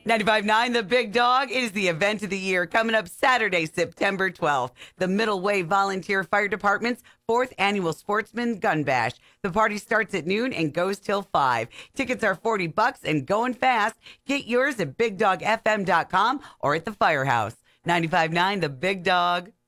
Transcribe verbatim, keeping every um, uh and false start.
ninety-five point nine The Big Dog is the event of the year coming up Saturday, September twelfth. The Middle Way Volunteer Fire Department's fourth annual Sportsman Gun Bash. The party starts at noon and goes till five. Tickets are forty bucks and going fast. Get yours at big dog f m dot com or at the firehouse. ninety-five point nine The Big Dog.